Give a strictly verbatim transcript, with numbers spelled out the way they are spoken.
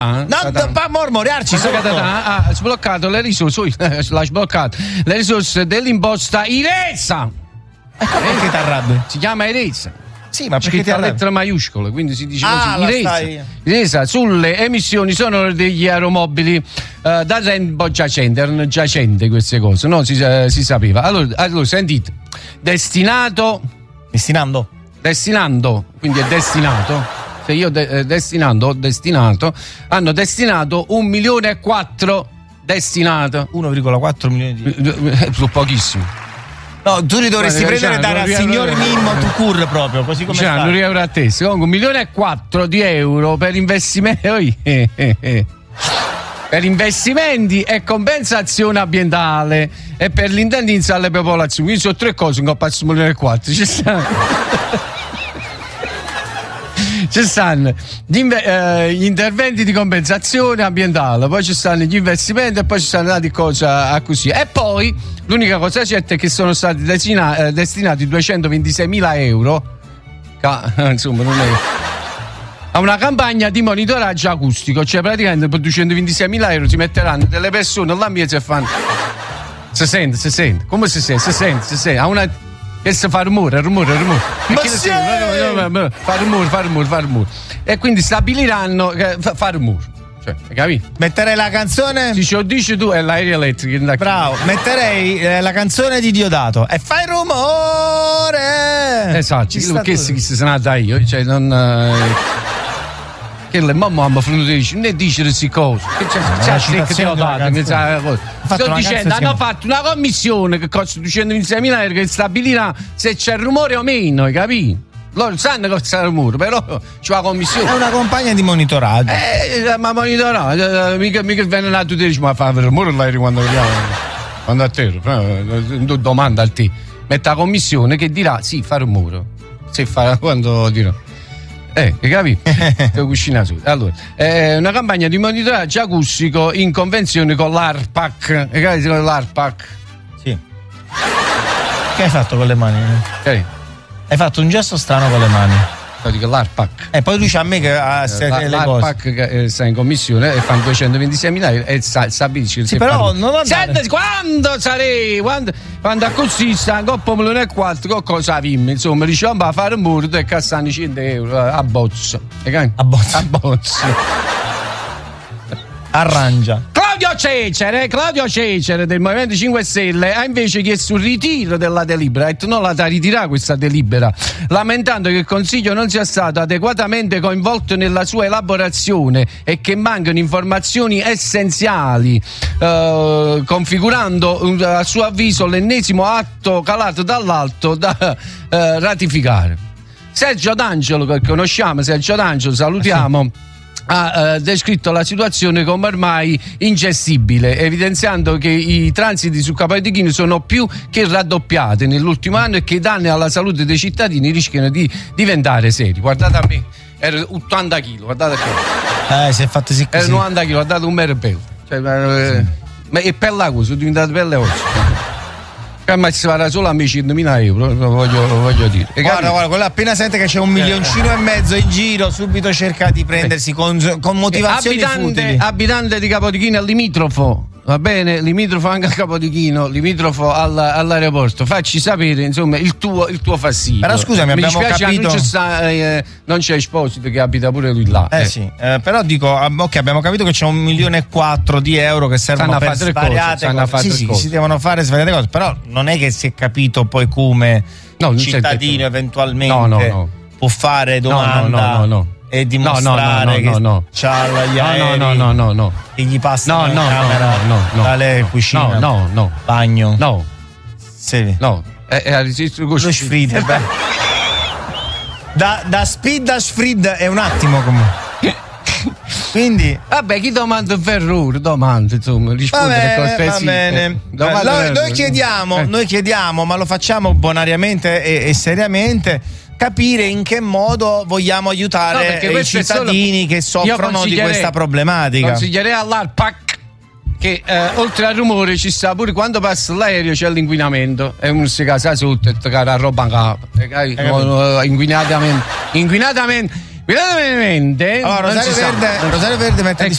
No, non fa mormoriarci. Ha sbloccato le risorse, l'ha sbloccato le risorse dell'imposta Iresa. E come che ti arrabbi? Si chiama Iresa. Sì, ma perché ti a arrabbi? lettere maiuscole, quindi si dice ah, così. Iresa. Iresa sulle emissioni sonore degli aeromobili uh, da tempo giacente, erano giacente queste cose, no? Si, uh, si sapeva. Allora, allora, sentite, destinato. Destinando? Destinando, quindi è destinato. Se io de- eh, destinando ho destinato, hanno destinato un milione e quattro destinato uno virgola quattro milioni di sono pochissimi. No, tu li dovresti Guarda, prendere e dare al signore Mimmo Tucur proprio, così come sta. Non euro a testa, comunque un milione e quattro di euro per investimenti eh, eh, eh. per investimenti e compensazione ambientale e per l'intendenza alle popolazioni. Quindi sono tre cose, un passo un milione e quattro ci sta. Ci stanno gli, inve- eh, gli interventi di compensazione ambientale, poi ci stanno gli investimenti e poi ci stanno date cose a così. E poi l'unica cosa certa è che sono stati destina- eh, destinati duecentoventiseimila euro, ca- insomma non è, a una campagna di monitoraggio acustico, cioè praticamente per duecentoventiseimila euro si metteranno delle persone all'ambiente e fanno si sente, si sente, come si sente, si sente, si sente, a una che si fa rumore, rumore, rumore. Ma sì! Fa rumore, fa rumore, fa rumore. E quindi stabiliranno che fa, fa rumore. Cioè, hai capito? Metterei la canzone. Sì, ce lo dici tu, è l'aereo elettrico. Bravo, metterei eh, la canzone di Diodato. E fai rumore! Esatto, che si sono nata io, cioè non. Eh, che le mamma mi fanno dice, ne dice queste cose. Che c'è, c'è, c'è che ti ho dato, che sto dicendo, hanno fatto una commissione che costa duecentoventiseimila euro che stabilirà se c'è rumore o meno, hai capito? Loro sanno che c'è rumore, però c'è la commissione. È una compagna di monitoraggio. Eh, ma monitoraggio, mica, mica viene là tu dici, ma fa rumore l'aereo quando quando a terra, tu domanda al te. Mette la commissione che dirà, sì, fa rumore. Se fa quando dirà. Eh, hai capito? Allora, è una campagna di monitoraggio acustico in convenzione con l'ARPAC. Hai capito con l'ARPAC? Sì. Che hai fatto con le mani? Okay. Hai fatto un gesto strano con le mani. Dico l'ARPAC. E poi dice a me che ha eh, la, le l'ARPAC cose. Che eh, sta in commissione e fanno duecentoventiseimila euro e sa, stabilisce sì, però non andare. Senti, quando sarei quando, quando così sta un coppo milione e quattro con cosa vimmi insomma diciamo a fare un muro e castano cento euro a bozzo a bozzo a bozzo arrangia. Claudio Cecere, Claudio Cecere del Movimento cinque Stelle ha invece chiesto il ritiro della delibera, ha detto non la da ritirare questa delibera, lamentando che il Consiglio non sia stato adeguatamente coinvolto nella sua elaborazione e che mancano informazioni essenziali, eh, configurando a suo avviso l'ennesimo atto calato dall'alto da eh, ratificare. Sergio D'Angelo, che conosciamo, Sergio D'Angelo, salutiamo. Sì. Ha eh, descritto la situazione come ormai ingestibile, evidenziando che i transiti su Capodichino sono più che raddoppiati nell'ultimo anno e che i danni alla salute dei cittadini rischiano di diventare seri. Guardate a me, era ottanta chili, guardate qua. Eh, si è fatto sì così. Era novanta chili, guardate un mero bello. Cioè, eh, sì. Ma è pella cosa, sono diventate belle oggi. Ma si farà solo a me centomila euro, lo voglio, lo voglio dire. E guarda, guarda, quello appena sente che c'è un milioncino eh. e mezzo in giro, subito cerca di prendersi con, con motivazioni abitante, futili. Abitante di Capodichino è limitrofo, va bene? Limitrofo anche a Capodichino, limitrofo alla, all'aeroporto. Facci sapere, insomma, il tuo, il tuo fastidio. Però scusami, mi abbiamo dispiace, capito. Non c'è, sta, eh, non c'è Esposito che abita pure lui là. Eh, eh. sì, eh, però dico, ok, abbiamo capito che c'è un milione e quattro di euro che servono per svariate cose. cose. Sì, sì, cose. Si devono fare svariate cose, però non è che si è capito poi come no, il cittadino eventualmente no, no, no. può fare domanda. No, no, no, no. E dimostrare no, no, no, no, no. che c'ha gli aerei no, no, no, no, e gli passa no, la no, camera no, no, no, dalle no, cucine no, no, no, bagno no, sì. no, è, è lo Sfried da, da Speed a Sfried è un attimo comunque. Quindi vabbè, chi domanda Ferrur domanda insomma rispondere va bene, va bene. Noi, noi chiediamo eh. noi chiediamo ma lo facciamo bonariamente e, e seriamente capire in che modo vogliamo aiutare no, i cittadini che soffrono di questa problematica. Consiglierei all'ARPAC che eh, oltre al rumore ci sta pure quando passa l'aereo c'è l'inquinamento e uno si casa sotto e toccare la roba in capo eh, inquinatamente inquinatamente Evidentemente allora, Rosario Verde, Rosario Verde mette a